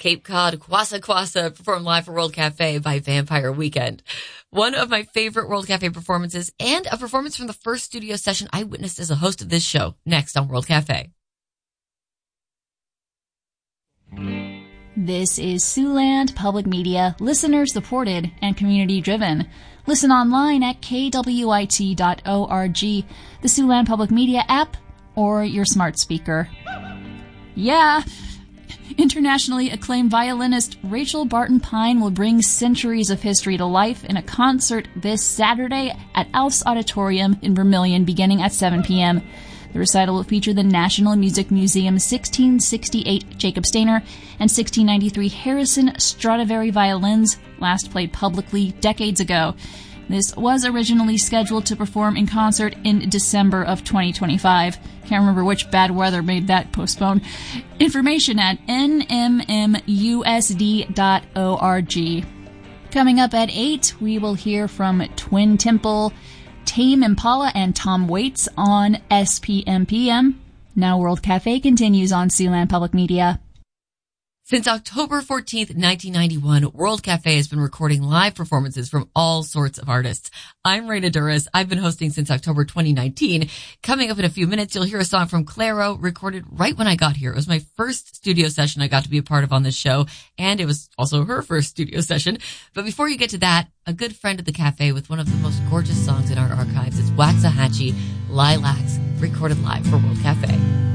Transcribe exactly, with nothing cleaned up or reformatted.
Cape Cod, Kwassa Kwassa performed live for World Cafe by Vampire Weekend. One of my favorite World Cafe performances, and a performance from the first studio session I witnessed as a host of this show, next on World Cafe. This is Siouxland Public Media, listener-supported and community-driven. Listen online at k w i t dot org, the Siouxland Public Media app, or your smart speaker. Yeah, internationally acclaimed violinist Rachel Barton Pine will bring centuries of history to life in a concert this Saturday at Alf's Auditorium in Vermilion, beginning at seven p.m. The recital will feature the National Music Museum's sixteen sixty-eight Jacob Stainer and sixteen ninety-three Harrison Stradivari violins, last played publicly decades ago. This was originally scheduled to perform in concert in December of twenty twenty-five. Can't remember which bad weather made that postponed. Information at n m m u s d dot org. Coming up at eight, we will hear from Twin Temple, Tame Impala, and Tom Waits on S P M P M. Now World Cafe continues on Siouxland Public Media. Since October fourteenth, nineteen ninety-one, World Cafe has been recording live performances from all sorts of artists. I'm Raina Duras. I've been hosting since October twenty nineteen. Coming up in a few minutes, you'll hear a song from Clairo, recorded right when I got here. It was my first studio session I got to be a part of on this show, and it was also her first studio session. But before you get to that, a good friend at the cafe with one of the most gorgeous songs in our archives. It's Waxahachie, Lilacs, recorded live for World Cafe.